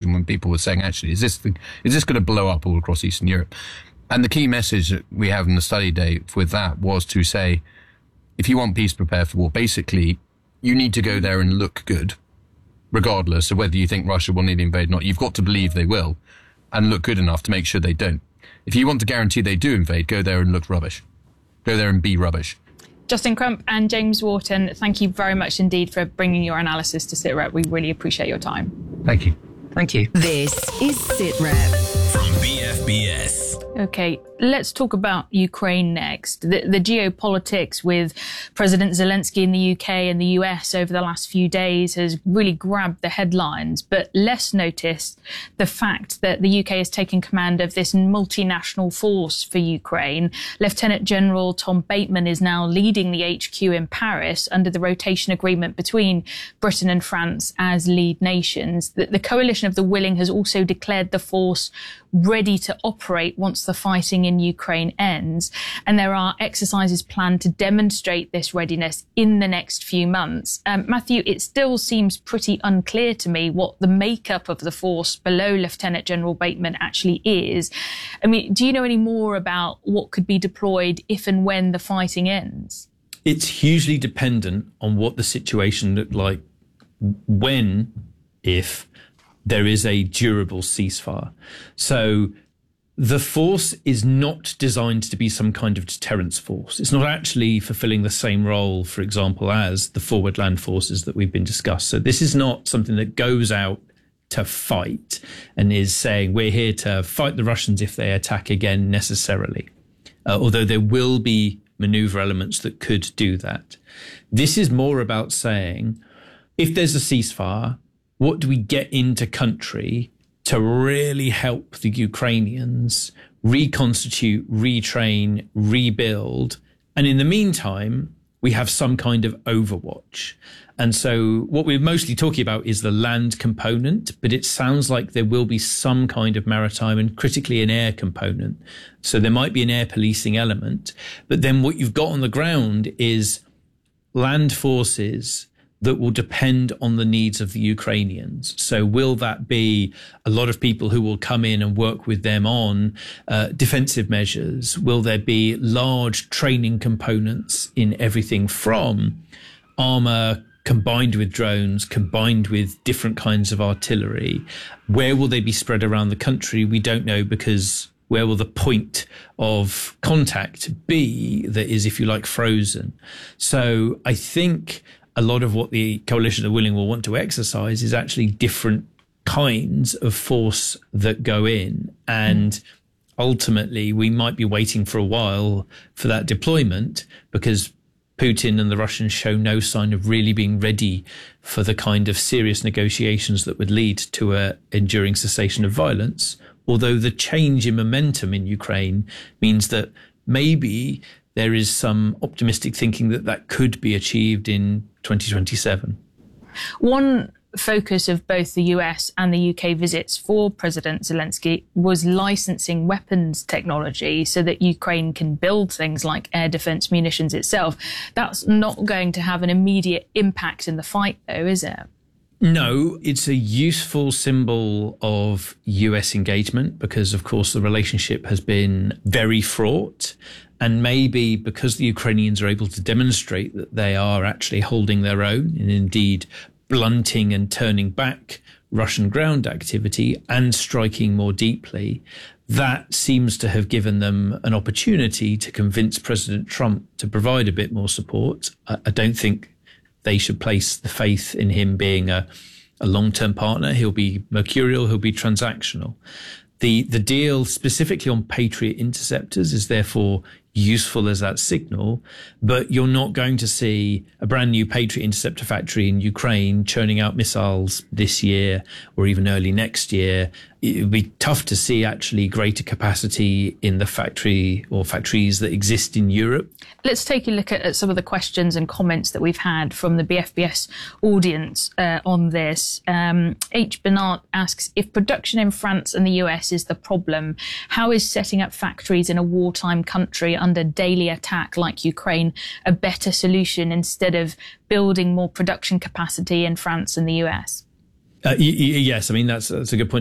situation when people were saying, actually, is this going to blow up all across Eastern Europe? And the key message that we have in the study day with that was to say, if you want peace, prepare for war. Basically, you need to go there and look good, regardless of whether you think Russia will need to invade or not. You've got to believe they will and look good enough to make sure they don't. If you want to guarantee they do invade, go there and look rubbish. Go there and be rubbish. Justin Crump and James Wharton, thank you very much indeed for bringing your analysis to SITREP. We really appreciate your time. Thank you. Thank you. This is SITREP from BFBS. OK, let's talk about Ukraine next. The geopolitics with President Zelensky in the UK and the US over the last few days has really grabbed the headlines, but less noticed the fact that the UK has taken command of this multinational force for Ukraine. Lieutenant General Tom Bateman is now leading the HQ in Paris under the rotation agreement between Britain and France as lead nations. The coalition of the willing has also declared the force ready to operate once the fighting in Ukraine ends. And there are exercises planned to demonstrate this readiness in the next few months. Matthew, it still seems pretty unclear to me what the makeup of the force below Lieutenant General Bateman actually is. I mean, do you know any more about what could be deployed if and when the fighting ends? It's hugely dependent on what the situation looked like when, if there is a durable ceasefire. So the force is not designed to be some kind of deterrence force. It's not actually fulfilling the same role, for example, as the forward land forces that we've been discussed. So this is not something that goes out to fight and is saying we're here to fight the Russians if they attack again necessarily, although there will be maneuver elements that could do that. This is more about saying if there's a ceasefire, what do we get into country to really help the Ukrainians reconstitute, retrain, rebuild? And in the meantime, we have some kind of overwatch. And so what we're mostly talking about is the land component, but it sounds like there will be some kind of maritime and critically an air component. So there might be an air policing element. But then what you've got on the ground is land forces that will depend on the needs of the Ukrainians. So will that be a lot of people who will come in and work with them on defensive measures? Will there be large training components in everything from armor combined with drones, combined with different kinds of artillery? Where will they be spread around the country? We don't know, because where will the point of contact be that is, if you like, frozen? So I think a lot of what the coalition of willing will want to exercise is actually different kinds of force that go in. And ultimately, we might be waiting for a while for that deployment, because Putin and the Russians show no sign of really being ready for the kind of serious negotiations that would lead to an enduring cessation of violence. Although the change in momentum in Ukraine means that maybe there is some optimistic thinking that that could be achieved in 2027. One focus of both the US and the UK visits for President Zelensky was licensing weapons technology so that Ukraine can build things like air defense munitions itself. That's not going to have an immediate impact in the fight, though, is it? No, it's a useful symbol of US engagement because, of course, the relationship has been very fraught. And maybe because the Ukrainians are able to demonstrate that they are actually holding their own and indeed blunting and turning back Russian ground activity and striking more deeply, that seems to have given them an opportunity to convince President Trump to provide a bit more support. I don't think they should place the faith in him being a long-term partner. He'll be mercurial, he'll be transactional. The deal specifically on Patriot interceptors is therefore useful as that signal, but you're not going to see a brand new Patriot interceptor factory in Ukraine churning out missiles this year or even early next year. It would be tough to see actually greater capacity in the factory or factories that exist in Europe. Let's take a look at some of the questions and comments that we've had from the BFBS audience on this. H. Bernard asks, if production in France and the US is the problem, how is setting up factories in a wartime country under daily attack like Ukraine a better solution instead of building more production capacity in France and the US? Yes, I mean, that's a good point.